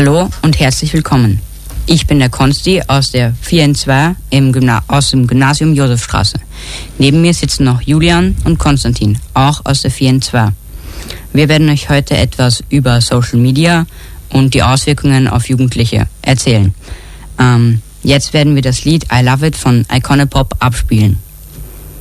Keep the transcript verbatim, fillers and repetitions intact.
Hallo und herzlich willkommen. Ich bin der Konsti aus der vier N zwei im Gymna- aus dem Gymnasium Josefstraße. Neben mir sitzen noch Julian und Konstantin, auch aus der vier N zwei. Wir werden euch heute etwas über Social Media und die Auswirkungen auf Jugendliche erzählen. Ähm, jetzt werden wir das Lied I Love It von Iconopop abspielen.